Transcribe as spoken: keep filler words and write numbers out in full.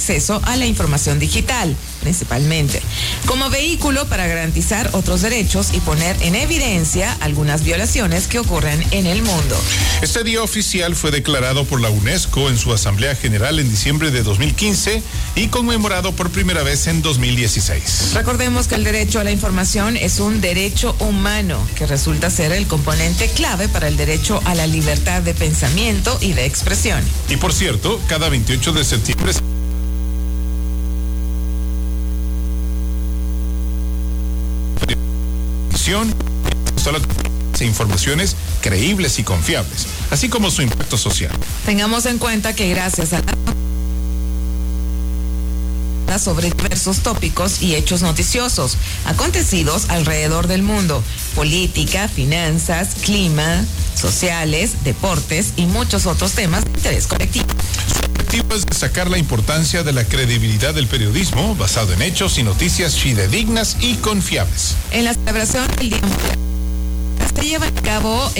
acceso a la información digital, principalmente, como vehículo para garantizar otros derechos y poner en evidencia algunas violaciones que ocurren en el mundo. Este día oficial fue declarado por la UNESCO en su Asamblea General en diciembre de dos mil quince y conmemorado por primera vez en dos mil dieciséis. Recordemos que el derecho a la información es un derecho humano que resulta ser el componente clave para el derecho a la libertad de pensamiento y de expresión. Y por cierto, cada veintiocho de septiembre e informaciones creíbles y confiables, así como su impacto social. Tengamos en cuenta que gracias a la sobre diversos tópicos y hechos noticiosos acontecidos alrededor del mundo, política, finanzas, clima, sociales, deportes y muchos otros temas de interés colectivo. Su objetivo es destacar la importancia de la credibilidad del periodismo basado en hechos y noticias fidedignas y confiables. En la celebración del Día Mundial se lleva a cabo